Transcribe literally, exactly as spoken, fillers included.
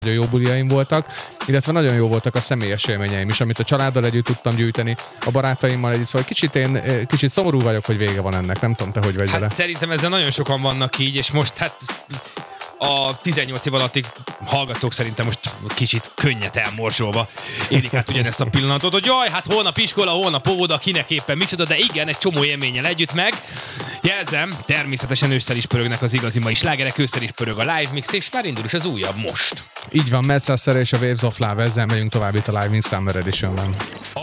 nagyon jó buliaim voltak, illetve nagyon jó voltak a személyes élményeim is, amit a családdal együtt tudtam gyűjteni, a barátaimmal együtt, szóval kicsit én kicsit szomorú vagyok, hogy vége van ennek, nem tudom te, hogy vagy Hát vele. szerintem ezzel nagyon sokan vannak így, és most hát a tizennyolc év alatti hallgatók szerintem most kicsit könnyet elmorzsolva élik át ugyanezt a pillanatot, hogy jaj, hát holnap iskola, holnap óvoda, kinek éppen micsoda, de igen, egy csomó élménnyel együtt meg. Jelzem, természetesen ősszel is pörögnek az igazi mai slágerek, ősszel is pörög a live mix, és már indul is az újabb most. Így van, Messzerszer és a Waves of Love, ezzel megyünk tovább itt a Live Mix Summer Editionben.